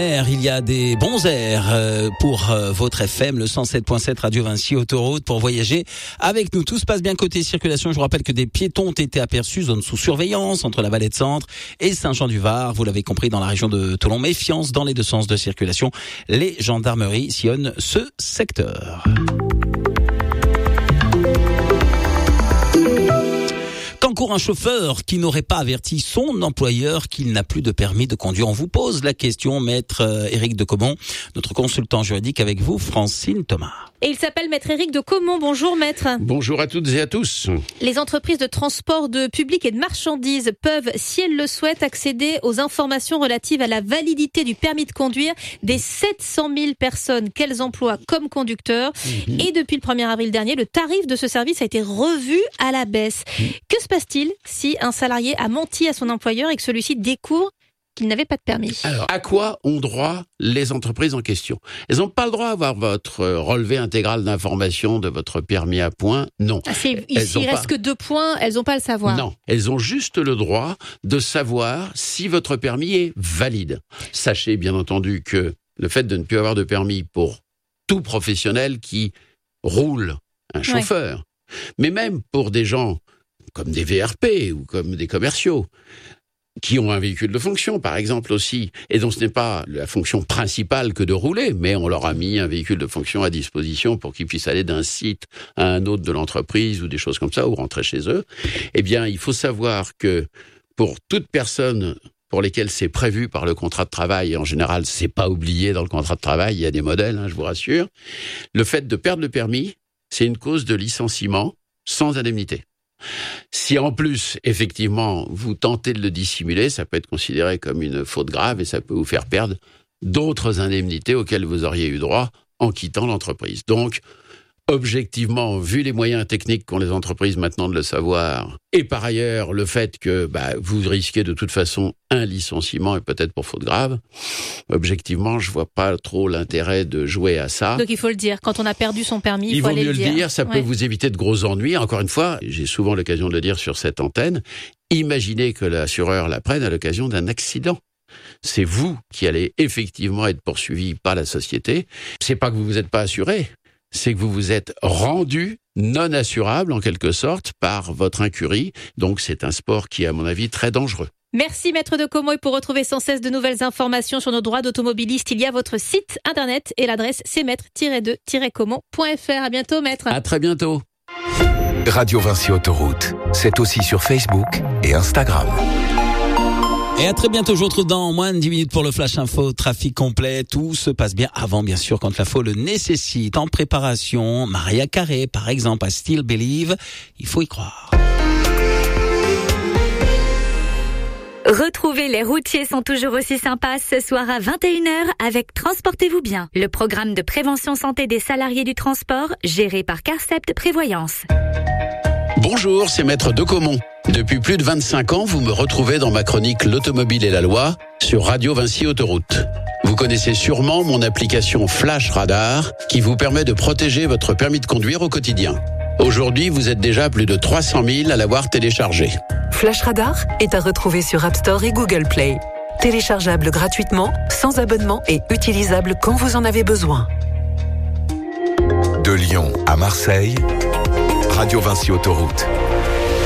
Il y a des bons airs pour votre FM, le 107.7 Radio Vinci Autoroute pour voyager avec nous. Tout se passe bien côté circulation. Je vous rappelle que des piétons ont été aperçus, zone sous surveillance entre la Vallée de Centre et Saint-Jean-du-Var. Vous l'avez compris, dans la région de Toulon. Méfiance dans les deux sens de circulation. Les gendarmeries sillonnent ce secteur. Qu'encourt un chauffeur qui n'aurait pas averti son employeur qu'il n'a plus de permis de conduire? On vous pose la question, maître Éric de Caumont, notre consultant juridique avec vous, Francine Thomas. Et il s'appelle maître Éric de Caumont. Bonjour maître. Bonjour à toutes et à tous. Les entreprises de transport de public et de marchandises peuvent, si elles le souhaitent, accéder aux informations relatives à la validité du permis de conduire des 700 000 personnes qu'elles emploient comme conducteurs. Et depuis le 1er avril dernier, le tarif de ce service a été revu à la baisse. Que se passe-t-il si un salarié a menti à son employeur et que celui-ci découvre qu'il n'avait pas de permis? Alors, à quoi ont droit les entreprises en question? Elles n'ont pas le droit d'avoir votre relevé intégral d'information de votre permis à points, non. Il reste que 2 points, elles n'ont pas à le savoir. Non, elles ont juste le droit de savoir si votre permis est valide. Sachez bien entendu que le fait de ne plus avoir de permis pour tout professionnel qui roule, un chauffeur, mais même pour des gens comme des VRP ou comme des commerciaux, qui ont un véhicule de fonction, par exemple, aussi, et dont ce n'est pas la fonction principale que de rouler, mais on leur a mis un véhicule de fonction à disposition pour qu'ils puissent aller d'un site à un autre de l'entreprise ou des choses comme ça, ou rentrer chez eux. Eh bien, il faut savoir que pour toute personne pour lesquelles c'est prévu par le contrat de travail, et en général, c'est pas oublié dans le contrat de travail, il y a des modèles, je vous rassure, le fait de perdre le permis, c'est une cause de licenciement sans indemnité. Si en plus, effectivement, vous tentez de le dissimuler, ça peut être considéré comme une faute grave et ça peut vous faire perdre d'autres indemnités auxquelles vous auriez eu droit en quittant l'entreprise. Donc, objectivement, vu les moyens techniques qu'ont les entreprises maintenant de le savoir, et par ailleurs le fait que vous risquez de toute façon un licenciement et peut-être pour faute grave, objectivement, je vois pas trop l'intérêt de jouer à ça. Donc il faut le dire, quand on a perdu son permis, il faut vaut aller mieux le dire. Ça peut vous éviter de gros ennuis. Encore une fois, j'ai souvent l'occasion de le dire sur cette antenne, imaginez que l'assureur la prenne à l'occasion d'un accident. C'est vous qui allez effectivement être poursuivi par la société. C'est pas que vous vous êtes pas assuré, c'est que vous vous êtes rendu non assurable, en quelque sorte, par votre incurie. Donc, c'est un sport qui est, à mon avis, très dangereux. Merci, maître de Caumont. Et pour retrouver sans cesse de nouvelles informations sur nos droits d'automobiliste, il y a votre site internet et l'adresse c'est maître-de-caumont.fr. À bientôt, maître. À très bientôt. Radio Vinci Autoroute, c'est aussi sur Facebook et Instagram. Et à très bientôt, je vous retrouve dans moins de 10 minutes pour le Flash Info, trafic complet. Tout se passe bien avant, bien sûr, quand l'info le nécessite. En préparation, Mariah Carey, par exemple, à Still Believe. Il faut y croire. Retrouvez Les routiers sont toujours aussi sympas ce soir à 21h avec Transportez-vous bien, le programme de prévention santé des salariés du transport géré par Carcept Prévoyance. Bonjour, c'est maître de Caumont. Depuis plus de 25 ans, vous me retrouvez dans ma chronique L'automobile et la loi sur Radio Vinci Autoroute. Vous connaissez sûrement mon application Flash Radar qui vous permet de protéger votre permis de conduire au quotidien. Aujourd'hui, vous êtes déjà plus de 300 000 à l'avoir téléchargé. Flash Radar est à retrouver sur App Store et Google Play. Téléchargeable gratuitement, sans abonnement et utilisable quand vous en avez besoin. De Lyon à Marseille, Radio Vinci Autoroute.